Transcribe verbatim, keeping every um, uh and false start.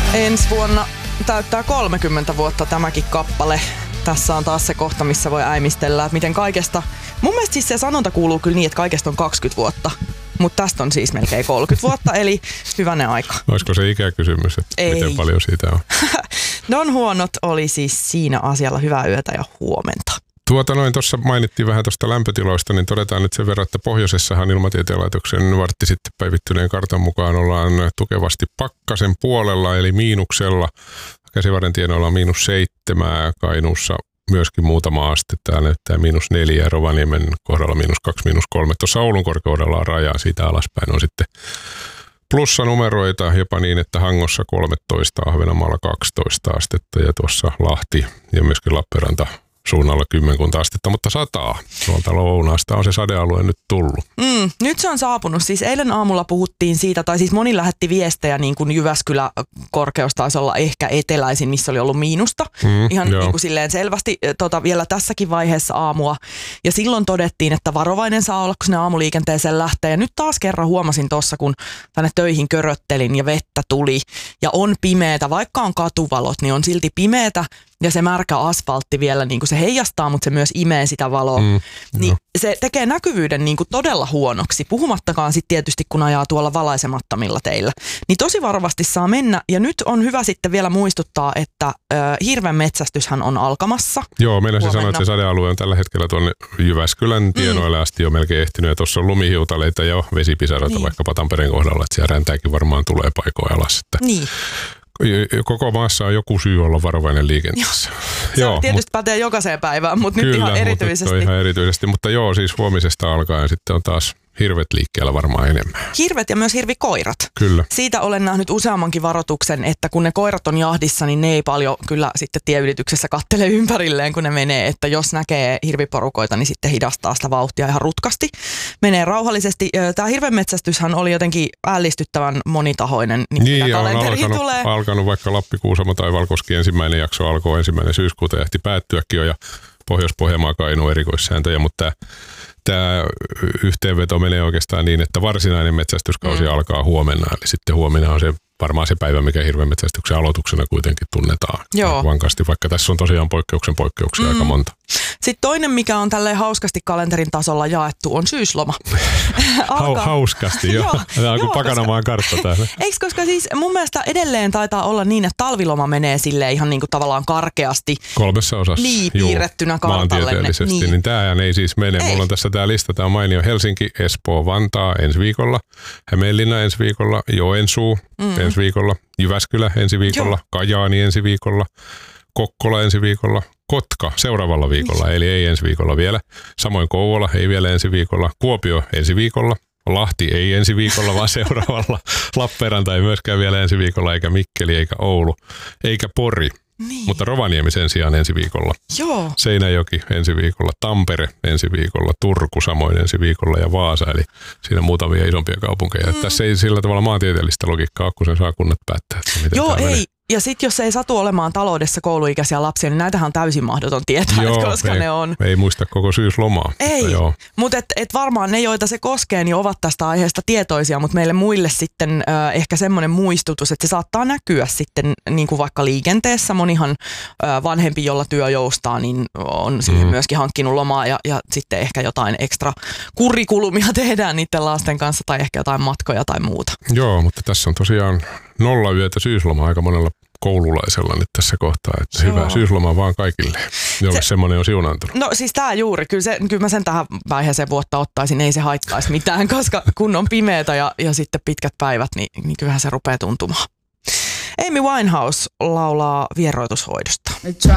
Ensi vuonna täyttää kolmekymmentä vuotta tämäkin kappale. Tässä on taas se kohta, missä voi äimistellä, että miten kaikesta... Mun mielestä siis se sanonta kuuluu kyllä niin, että kaikesta on kaksikymmentä vuotta. Mutta tästä on siis melkein kolmekymmentä vuotta, eli hyvänen aika. Olisiko se ikäkysymys, että Ei. miten paljon siitä on? Don Huonot oli siis siinä asialla. Hyvää yötä ja huomenta. Tuota noin, tuossa mainittiin vähän tuosta lämpötiloista, niin todetaan nyt sen verran, että pohjoisessahan Ilmatieteen laitoksen vartti sitten päivittyneen kartan mukaan ollaan tukevasti pakkasen puolella, eli miinuksella. Käsivarren tienoilla on miinus seitsemää, Kainuussa myöskin muutama aste. Täällä näyttää miinus neljä, Rovaniemen kohdalla miinus kaksi, miinus kolme. Tuossa Oulun korkeudella on rajaa, siitä alaspäin on sitten plussanumeroita, jopa niin, että Hangossa kolmetoista, Ahvenanmaalla kaksitoista astetta ja tuossa Lahti ja myöskin Lappeenranta suunnalla kymmenkunta astetta, mutta sataa. Tuolta lounaasta on se sadealue nyt tullut. Mm, nyt se on saapunut. Siis eilen aamulla puhuttiin siitä, tai siis moni lähetti viestejä niin kuin Jyväskylä korkeus taisi olla ehkä eteläisin, missä oli ollut miinusta. Mm, Ihan niin kuin silleen selvästi tota, vielä tässäkin vaiheessa aamua. Ja silloin todettiin, että varovainen saa olla, kun sinne aamuliikenteeseen lähtee. Ja nyt taas kerran huomasin tuossa, kun tänne töihin köröttelin ja vettä tuli ja on pimeätä. Vaikka on katuvalot, niin on silti pimeätä. Ja se märkä asfaltti vielä, niin kuin se heijastaa, mutta se myös imee sitä valoa. Mm, niin se tekee näkyvyyden niin kuin todella huonoksi, puhumattakaan sitten tietysti, kun ajaa tuolla valaisemattomilla teillä. Niin tosi varovasti saa mennä. Ja nyt on hyvä sitten vielä muistuttaa, että äh, hirven metsästyshän on alkamassa. Joo, meillä se sanoi, että se sadealue on tällä hetkellä tuonne Jyväskylän tienoille mm. asti jo melkein ehtinyt. Ja tuossa on lumihiutaleita ja vesipisaroita niin. vaikkapa Tampereen kohdalla, että siellä räntääkin varmaan tulee paikoin alas. Että niin. Koko maassa on joku syy olla varovainen liikenteessä. Se joo, tietysti mut, pätee jokaiseen päivään, mutta kyllä, nyt ihan erityisesti. Kyllä, ihan erityisesti. Mutta joo, siis huomisesta alkaen sitten on taas hirvet liikkeellä varmaan enemmän. Hirvet ja myös hirvikoirat. Kyllä. Siitä olen nähnyt useammankin varoituksen, että kun ne koirat on jahdissa, niin ne ei paljon kyllä sitten tieylityksessä kattele ympärilleen, kun ne menee. Että jos näkee hirviporukoita, niin sitten hidastaa sitä vauhtia ihan rutkasti. Menee rauhallisesti. Tämä hirvenmetsästyshän oli jotenkin ällistyttävän monitahoinen, niin, niin mitä kalenteriin alkanut, tulee. alkanut vaikka Lappi-Kuusamo tai Valkoski ensimmäinen jakso alkoi ensimmäinen syyskuuta ja ehti päättyäkin jo ja Pohjois-Pohjanmaa Kainuu erikoissääntöjä, mutta tämä yhteenveto menee oikeastaan niin, että varsinainen metsästyskausi mm. alkaa huomenna. Eli sitten huomenna on se varmaan se päivä, mikä hirvenmetsästyksen aloituksena kuitenkin tunnetaan Joo. vankasti, vaikka tässä on tosiaan poikkeuksen poikkeuksia mm. aika monta. Sitten toinen, mikä on tälleen hauskasti kalenterin tasolla jaettu, on syysloma. Alkaa... Hauskasti, joo. Tämä on kuin Pakanamaan kartta täällä. Eikö, koska siis mun mielestä edelleen taitaa olla niin, että talviloma menee silleen ihan niin kuin tavallaan karkeasti. Kolmessa osassa. Niin, piirrettynä kartalle. Maantieteellisesti, niin, niin tämähän ei siis mene. Ei. Mulla on tässä tämä lista, tämä on mainio Helsinki, Espoo, Vantaa ensi viikolla, Hämeenlinna ensi viikolla, Joensuu mm. ensi viikolla, Jyväskylä ensi viikolla, joo. Kajaani ensi viikolla, Kokkola ensi viikolla, Kotka seuraavalla viikolla, niin. eli ei ensi viikolla vielä. Samoin Kouvola ei vielä ensi viikolla, Kuopio ensi viikolla, Lahti ei ensi viikolla, vaan seuraavalla. Lappeenranta ei myöskään vielä ensi viikolla, eikä Mikkeli, eikä Oulu, eikä Pori. Niin. Mutta Rovaniemi sen sijaan ensi viikolla. Joo. Seinäjoki ensi viikolla, Tampere ensi viikolla, Turku samoin ensi viikolla ja Vaasa, eli siinä muutamia isompia kaupunkeja. Mm. Tässä ei sillä tavalla maantieteellistä logiikkaa ole, kun sen saa kunnat päättää, että miten Joo, tämä ei. menee. Ja sitten jos ei satu olemaan taloudessa kouluikäisiä lapsia, niin näitähän on täysin mahdoton tietää, Joo, koska ei, ne on. Ei muista koko syyslomaa. Ei, mutta et, et varmaan ne, joita se koskee, niin ovat tästä aiheesta tietoisia, mutta meille muille sitten äh, ehkä semmoinen muistutus, että se saattaa näkyä sitten niin kuin vaikka liikenteessä. Monihan äh, vanhempi, jolla työ joustaa, niin on siihen mm. myöskin hankkinut lomaa ja, ja sitten ehkä jotain ekstra kurikulumia tehdään niiden lasten kanssa tai ehkä jotain matkoja tai muuta. Joo, mutta tässä on tosiaan nolla yötä syyslomaa aika monella koululaisella nyt tässä kohtaa, että Joo. hyvää syyslomaa vaan kaikille, jolle se, semmoinen on siunaantunut. No siis tää juuri, kyllä, se, kyllä mä sen tähän vaiheeseen vuotta ottaisin, ei se haittaisi mitään, koska kun on pimeätä ja, ja sitten pitkät päivät, niin, niin kyllähän se rupeaa tuntumaan. Amy Winehouse laulaa vieroitushoidosta.